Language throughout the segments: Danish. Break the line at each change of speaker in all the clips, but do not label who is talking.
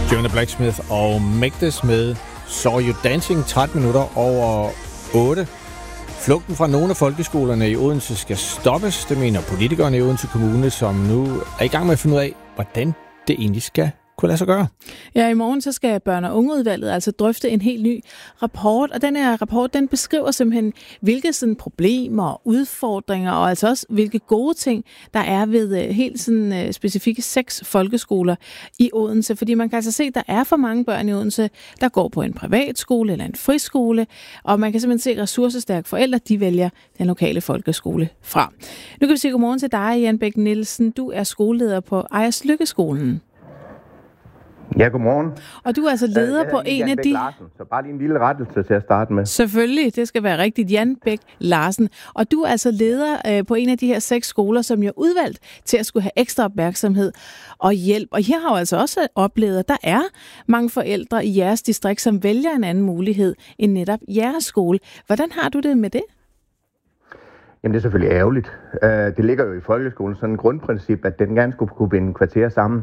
Jonah Blacksmith og Magdes med Saw You Dancing, 13 minutter over 8. Flugten fra nogle af folkeskolerne i Odense skal stoppes. Det mener politikerne i Odense Kommune, som nu er i gang med at finde ud af, hvordan det egentlig skal kunne lade sig gøre.
Ja, i morgen så skal børn- og ungeudvalget altså drøfte en helt ny rapport, og den her rapport, den beskriver simpelthen, hvilke sådan problemer og udfordringer, og altså også hvilke gode ting, der er ved helt sådan specifikke 6 folkeskoler i Odense. Fordi man kan altså se, at der er for mange børn i Odense, der går på en privatskole eller en friskole, og man kan simpelthen se, at ressourcestærke forældre, de vælger den lokale folkeskole fra. Nu kan vi sige godmorgen til dig, Jan Bæk Nielsen. Du er skoleleder på Ejerslykke-skolen.
Ja, godmorgen.
Og du er altså leder på en af de...
Larsen, så bare lige en lille rettelse til at starte med.
Selvfølgelig, det skal være rigtigt. Jan Bæk Larsen. Og du er altså leder på en af de her 6 skoler, som jeg er udvalgt til at skulle have ekstra opmærksomhed og hjælp. Og her har jo altså også oplevet, at der er mange forældre i jeres distrikt, som vælger en anden mulighed end netop jeres skole. Hvordan har du det med det?
Jamen, det er selvfølgelig ærgerligt. Det ligger jo i folkeskolen sådan et grundprincip, at den gerne skulle kunne binde kvarter sammen.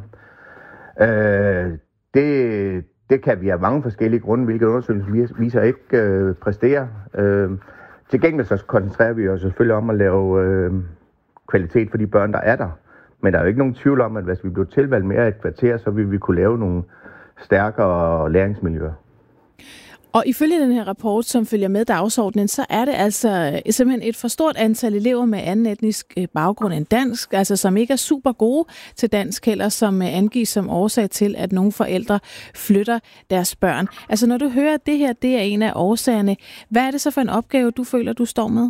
Det kan vi have mange forskellige grunde, hvilke undersøgelser viser ikke præsterer. Til gengæld så koncentrerer vi os selvfølgelig om at lave kvalitet for de børn, der er der. Men der er jo ikke nogen tvivl om, at hvis vi blev tilvalgt mere af et kvarter, så ville vi kunne lave nogle stærkere læringsmiljøer.
Og ifølge den her rapport, som følger med dagsordenen, så er det altså simpelthen et for stort antal elever med anden etnisk baggrund end dansk, altså som ikke er super gode til dansk heller, som angives som årsag til, at nogle forældre flytter deres børn. Altså når du hører, at det her det er en af årsagerne, hvad er det så for en opgave, du føler, du står med?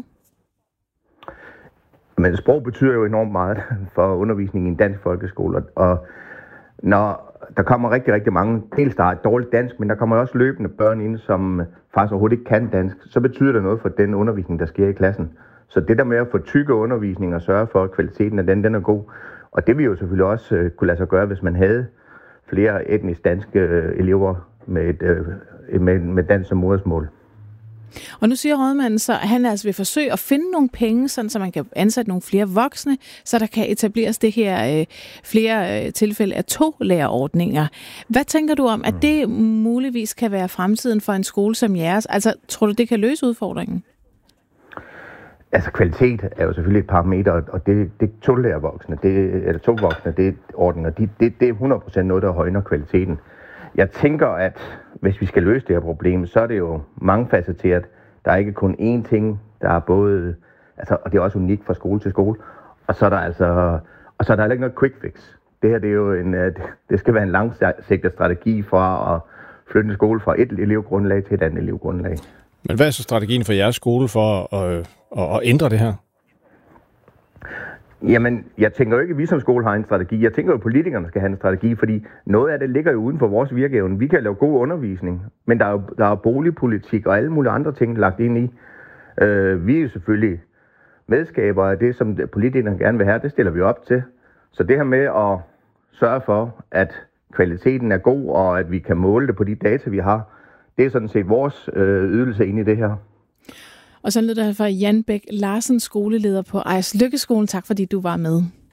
Men sprog betyder jo enormt meget for undervisningen i en dansk folkeskole, og når der kommer rigtig, rigtig mange, dels der er dårligt dansk, men der kommer også løbende børn ind, som faktisk overhovedet ikke kan dansk, så betyder det noget for den undervisning, der sker i klassen. Så det der med at få tykke undervisning og sørge for, at kvaliteten af den er god, og det vil jo selvfølgelig også kunne lade sig gøre, hvis man havde flere etnisk danske elever med dansk som modersmål.
Og nu siger rådmanden så, at han altså vil forsøge at finde nogle penge, sådan så man kan ansætte nogle flere voksne, så der kan etableres det her flere tilfælde af 2-lærerordninger. Hvad tænker du om, at det muligvis kan være fremtiden for en skole som jeres? Altså, tror du, det kan løse udfordringen?
Altså, kvalitet er jo selvfølgelig et parameter, og det 2-lærervoksne, eller 2 voksne, det er ordninger, det er 100% noget, der højner kvaliteten. Jeg tænker, at hvis vi skal løse det her problem, så er det jo mangefacetteret. Der er ikke kun én ting, der er både, altså, og det er også unikt fra skole til skole. Og så er der ikke noget quick fix. Det her, det er jo det skal være en langsigtet strategi for at flytte en skole fra et elevgrundlag til et andet elevgrundlag.
Men hvad er så strategien for jeres skole for at ændre det her?
Jamen, jeg tænker jo ikke, at vi som skole har en strategi. Jeg tænker jo, at politikerne skal have en strategi, fordi noget af det ligger jo uden for vores virkeevne. Vi kan lave god undervisning, men der er boligpolitik og alle mulige andre ting lagt ind i. Vi er jo selvfølgelig medskabere af det, som politikerne gerne vil have. Det stiller vi op til. Så det her med at sørge for, at kvaliteten er god, og at vi kan måle det på de data, vi har, det er sådan set vores ydelse ind i det her.
Og så lød det fra Jan Bæk Larsen, skoleleder på Ejerslykke-skolen. Tak fordi du var med.